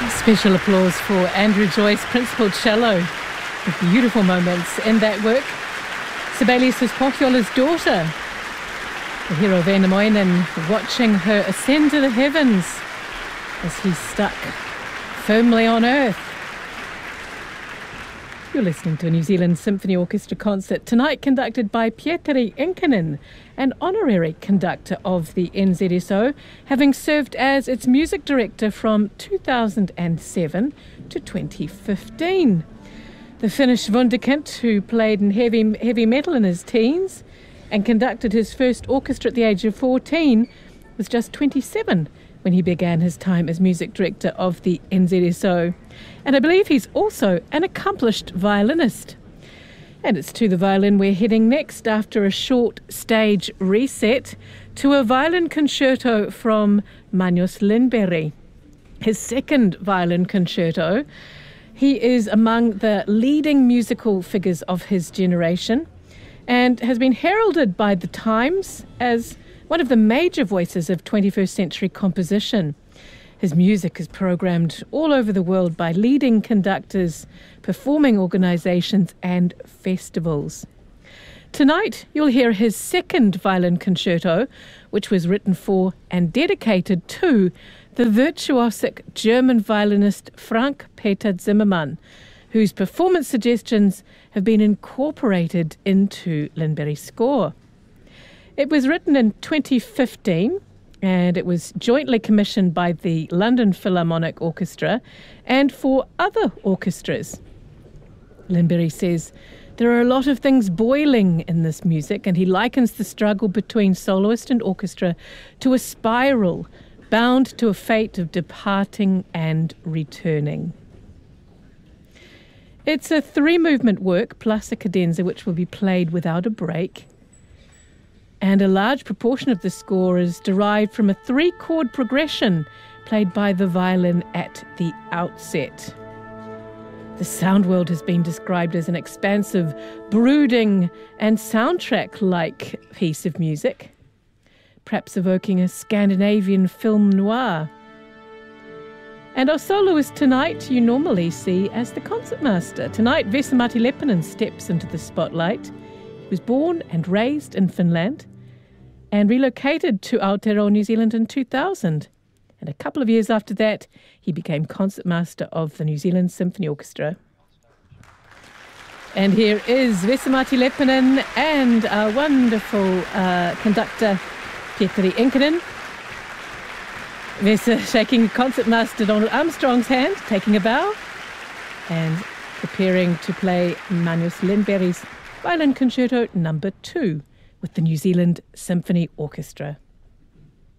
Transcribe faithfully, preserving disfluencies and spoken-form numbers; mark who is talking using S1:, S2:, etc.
S1: Special applause for Andrew Joyce, principal cello. Beautiful moments in that work. Sibelius Pohjola's daughter, the hero Väinämöinen, watching her ascend to the heavens as he's stuck firmly on earth. You're listening to a New Zealand Symphony Orchestra concert tonight conducted by Pietari Inkinen, an honorary conductor of the N Z S O, having served as its music director from two thousand seven to twenty fifteen. The Finnish wunderkind, who played in heavy, heavy metal in his teens and conducted his first orchestra at the age of fourteen, was just twenty-seven when he began his time as music director of the N Z S O. And I believe he's also an accomplished violinist. And it's to the violin we're heading next after a short stage reset to a violin concerto from Magnus Lindberg. His second violin concerto. He is among the leading musical figures of his generation and has been heralded by the Times as one of the major voices of twenty-first century composition. His music is programmed all over the world by leading conductors, performing organisations and festivals. Tonight, you'll hear his second violin concerto, which was written for and dedicated to the virtuosic German violinist Frank Peter Zimmermann, whose performance suggestions have been incorporated into Lindberg's score. It was written in twenty fifteen, and it was jointly commissioned by the London Philharmonic Orchestra and for other orchestras. Lindberg says there are a lot of things boiling in this music, and he likens the struggle between soloist and orchestra to a spiral bound to a fate of departing and returning. It's a three-movement work plus a cadenza which will be played without a break. And a large proportion of the score is derived from a three-chord progression played by the violin at the outset. The sound world has been described as an expansive, brooding and soundtrack-like piece of music, perhaps evoking a Scandinavian film noir. And our soloist tonight you normally see as the concertmaster. Tonight, Vesa-Matti Leppänen steps into the spotlight. He was born and raised in Finland and relocated to Aotearoa, New Zealand in two thousand. And a couple of years after that, he became concertmaster of the New Zealand Symphony Orchestra. And here is Vesa-Matti Leppänen and our wonderful uh, conductor, Pietari Inkinen. Vesa shaking concertmaster Donald Armstrong's hand, taking a bow, and preparing to play Magnus Lindberg's Violin Concerto number two with the New Zealand Symphony Orchestra.